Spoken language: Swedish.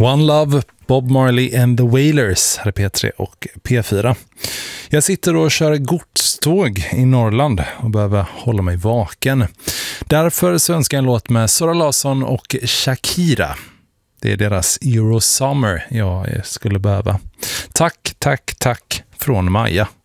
One Love, Bob Marley and the Wailers, här är P3 och P4. Jag sitter och kör godståg i Norrland och behöver hålla mig vaken. Därför så önskar jag en låt med Zara Larsson och Shakira. Det är deras Eurosummer jag skulle behöva. Tack från Maja.